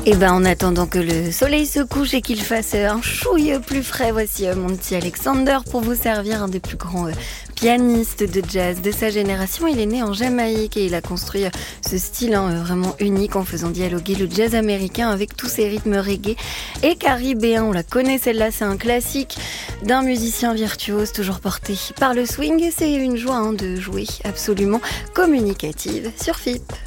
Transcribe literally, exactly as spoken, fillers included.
Et ben en attendant que le soleil se couche et qu'il fasse un chouille plus frais, voici mon petit Alexander pour vous servir, un des plus grands pianiste de jazz de sa génération. Il est né en Jamaïque et il a construit ce style hein, vraiment unique en faisant dialoguer le jazz américain avec tous ses rythmes reggae et caribéens. On la connaît celle-là, c'est un classique d'un musicien virtuose toujours porté par le swing. C'est une joie hein, de jouer absolument communicative sur F I P.